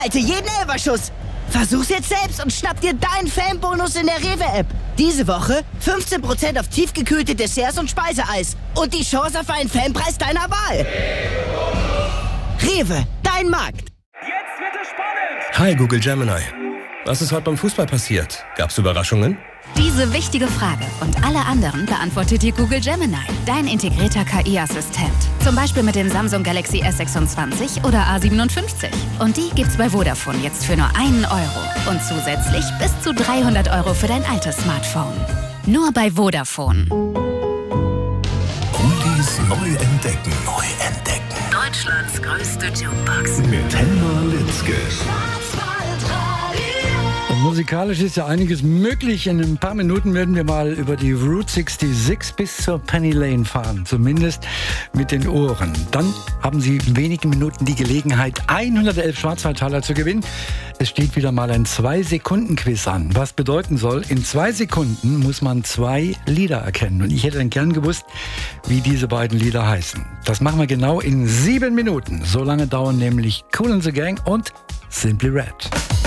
Halte jeden Elferschuss. Versuch's jetzt selbst und schnapp dir deinen Fanbonus in der Rewe-App. Diese Woche 15% auf tiefgekühlte Desserts und Speiseeis. Und die Chance auf einen Fanpreis deiner Wahl. Rewe, dein Markt. Jetzt wird es spannend. Hi Google Gemini. Was ist heute beim Fußball passiert? Gab's Überraschungen? Diese wichtige Frage und alle anderen beantwortet dir Google Gemini, dein integrierter KI-Assistent. Zum Beispiel mit dem Samsung Galaxy S26 oder A57. Und die gibt's bei Vodafone jetzt für nur €1 und zusätzlich bis zu €300 für dein altes Smartphone. Nur bei Vodafone. Oldies neu entdecken. Deutschlands größte Jukebox. Mit Helma Litzke. Und musikalisch ist ja einiges möglich. In ein paar Minuten werden wir mal über die Route 66 bis zur Penny Lane fahren. Zumindest mit den Ohren. Dann haben Sie in wenigen Minuten die Gelegenheit, 111 Schwarzwaldtaler zu gewinnen. Es steht wieder mal ein 2-Sekunden-Quiz an. Was bedeuten soll, in 2 Sekunden muss man 2 Lieder erkennen. Und ich hätte dann gern gewusst, wie diese beiden Lieder heißen. Das machen wir genau in 7 Minuten. So lange dauern nämlich Kool and the Gang und Simply Red.